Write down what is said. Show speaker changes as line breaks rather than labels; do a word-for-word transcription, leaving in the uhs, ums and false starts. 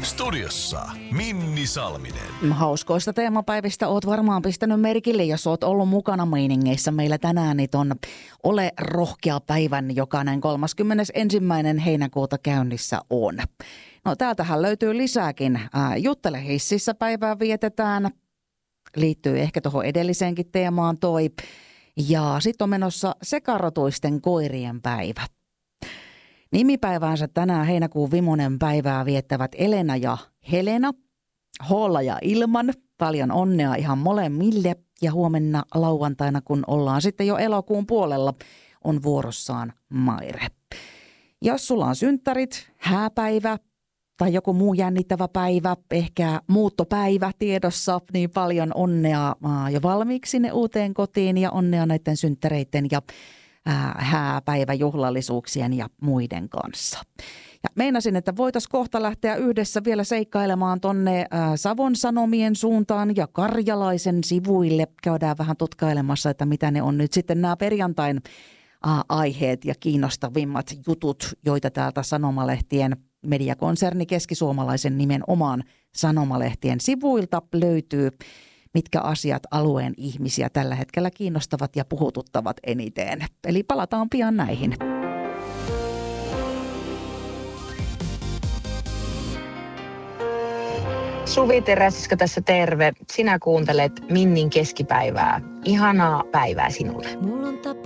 Studiossa Minni Salminen.
Hauskoista teemapäivistä oot varmaan pistänyt merkille, jos oot ollut mukana meiningeissä meillä tänään, niin ton Ole rohkea päivän jokainen kolmaskymmenesensimmäinen heinäkuuta käynnissä on. No täältähän löytyy lisääkin. Ää, Juttele hississä päivää vietetään. Liittyy ehkä tuohon edelliseenkin teemaan toi. Ja sitten on menossa sekarotuisten koirien päivä. Nimipäiväänsä tänään heinäkuun vimonen päivää viettävät Elena ja Helena, Hoolla ja Ilman. Paljon onnea ihan molemmille ja huomenna lauantaina, kun ollaan sitten jo elokuun puolella, on vuorossaan Maire. Jos sulla on synttärit, hääpäivä tai joku muu jännittävä päivä, ehkä muuttopäivä tiedossa, niin paljon onnea jo valmiiksi sinne uuteen kotiin ja onnea näiden synttäreiden ja hääpäiväjuhlallisuuksien ja muiden kanssa. Ja meinasin, että voitaisiin kohta lähteä yhdessä vielä seikkailemaan tonne Savon Sanomien suuntaan ja Karjalaisen sivuille. Käydään vähän tutkailemassa, että mitä ne on nyt sitten nämä perjantain aiheet ja kiinnostavimmat jutut, joita täältä sanomalehtien mediakonserni Keskisuomalaisen nimen omaan sanomalehtien sivuilta löytyy. Mitkä asiat alueen ihmisiä tällä hetkellä kiinnostavat ja puhututtavat eniten. Eli palataan pian näihin.
Suvi Teräsiska tässä terve. Sinä kuuntelet Minnin keskipäivää. Ihanaa päivää sinulle.
Mulla on tapa